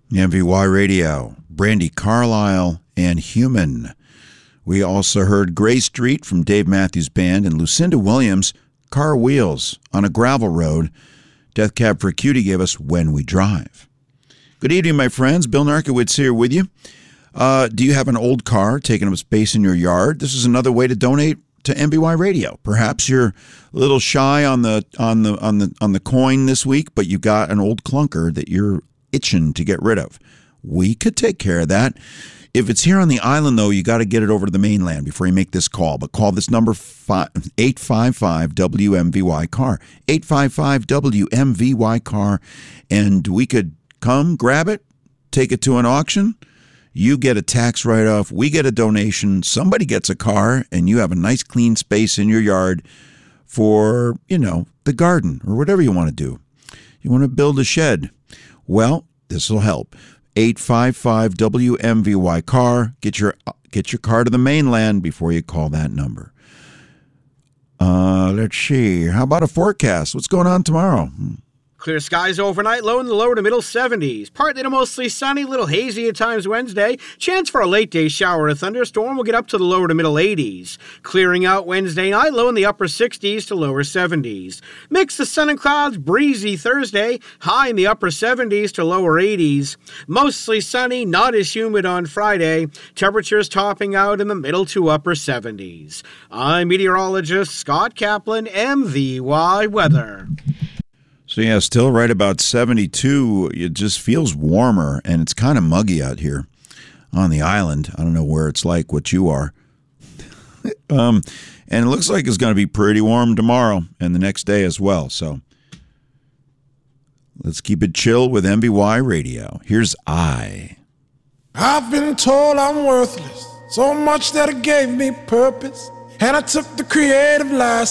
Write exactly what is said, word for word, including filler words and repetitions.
M V Y Radio, Brandi Carlile, and Human. We also heard Gray Street from Dave Matthews Band and Lucinda Williams, Car Wheels on a Gravel Road. Death Cab for Cutie gave us When We Drive. Good evening, my friends. Bill Narkowitz here with you. Uh, do you have an old car taking up space in your yard? This is another way to donate to M V Y Radio. Perhaps you're a little shy on the on the on the on the coin this week, but you got an old clunker that you're itching to get rid of. We could take care of that. If it's here on the island, though, you got to get it over to the mainland before you make this call. But call this number, eight five five W M V Y car, eight five five W M V Y car, and we could come, grab it, take it to an auction. You get a tax write-off, we get a donation, somebody gets a car, and you have a nice clean space in your yard for, you know, the garden or whatever you want to do. You want to build a shed. Well, this will help. eight five five W M V Y car. Get your get your car to the mainland before you call that number. Uh, let's see. How about a forecast? What's going on tomorrow? Clear skies overnight, low in the lower to middle seventies. Partly to mostly sunny, little hazy at times Wednesday. Chance for a late day shower or thunderstorm will get up to the lower to middle eighties. Clearing out Wednesday night, low in the upper sixties to lower seventies. Mix of sun and clouds, breezy Thursday, high in the upper seventies to lower eighties. Mostly sunny, not as humid on Friday. Temperatures topping out in the middle to upper seventies. I'm meteorologist Scott Kaplan, M V Y Weather. So yeah, still right about seventy-two. It just feels warmer, and it's kind of muggy out here on the island. I don't know where it's like what you are. um, and it looks like it's going to be pretty warm tomorrow and the next day as well. So let's keep it chill with M V Y Radio. Here's I. I've been told I'm worthless, so much that it gave me purpose, and I took the creative license.